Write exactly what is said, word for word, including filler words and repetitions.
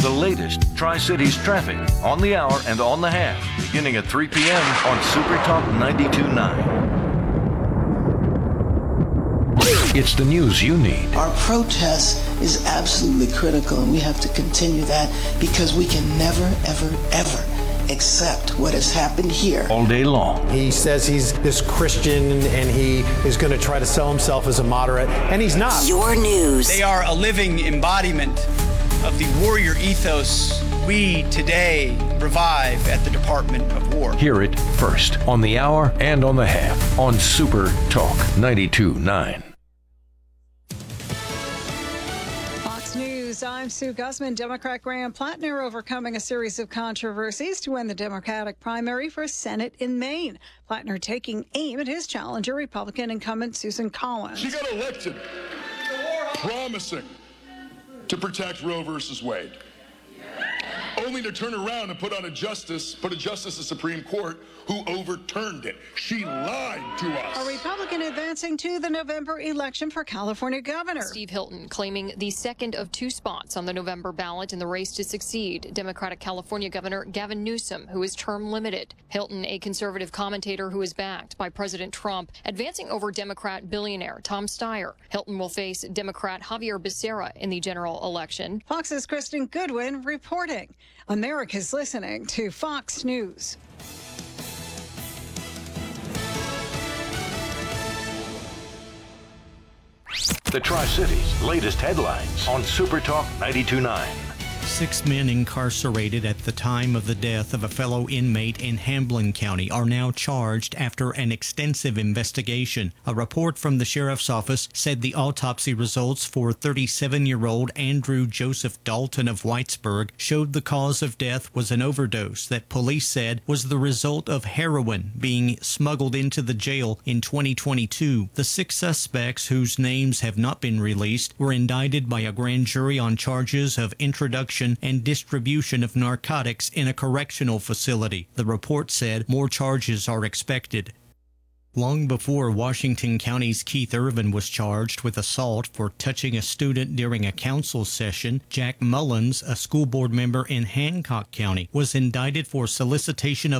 The latest Tri-Cities traffic on the hour and on the half, beginning at three p.m. on Super Talk ninety-two point nine. It's the news you need. Our protest is absolutely critical, and we have to continue that because we can never, ever, ever accept what has happened here. All day long. He says he's this Christian and he is going to try to sell himself as a moderate, and he's not. Your news. They are a living embodiment of the warrior ethos we today revive at the Department of War. Hear it first on the hour and on the half on Super Talk ninety-two point nine. I'm Sue Guzman. Democrat Graham Plattner overcoming a series of controversies to win the Democratic primary for Senate in Maine. Plattner taking aim at his challenger, Republican incumbent Susan Collins. She got elected promising to protect Roe versus Wade, only to turn around and put on a justice, put a justice of the Supreme Court who overturned it. She lied to us. A Republican advancing to the November election for California governor. Steve Hilton claiming the second of two spots on the November ballot in the race to succeed Democratic California Governor Gavin Newsom, who is term limited. Hilton, a conservative commentator who is backed by President Trump, advancing over Democrat billionaire Tom Steyer. Hilton will face Democrat Javier Becerra in the general election. Fox's Kristen Goodwin reporting. America's listening to Fox News. The Tri-Cities latest headlines on Super Talk ninety-two point nine. Six men incarcerated at the time of the death of a fellow inmate in Hamblin County are now charged after an extensive investigation. A report from the sheriff's office said the autopsy results for thirty-seven-year-old Andrew Joseph Dalton of Whitesburg showed the cause of death was an overdose that police said was the result of heroin being smuggled into the jail in twenty twenty-two. The six suspects, whose names have not been released, were indicted by a grand jury on charges of introduction and distribution of narcotics in a correctional facility. The report said more charges are expected. Long before Washington County's Keith Irvin was charged with assault for touching a student during a council session, Jack Mullins, a school board member in Hancock County, was indicted for solicitation of